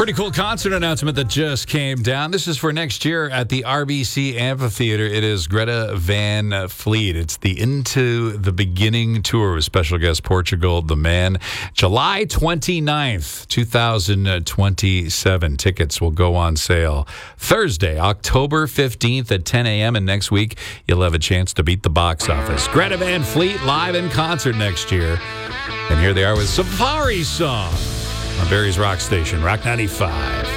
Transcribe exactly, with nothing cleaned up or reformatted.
Pretty cool concert announcement that just came down. This is for next year at the R B C Amphitheater. It is Greta Van Fleet. It's the Into the Beginning tour with special guest Portugal the Man. July twenty-ninth, twenty twenty-seven. Tickets will go on sale Thursday, October fifteenth at ten a.m. And next week, you'll have a chance to beat the box office. Greta Van Fleet live in concert next year. And here they are with Safari Song on Barry's Rock Station, Rock ninety-five.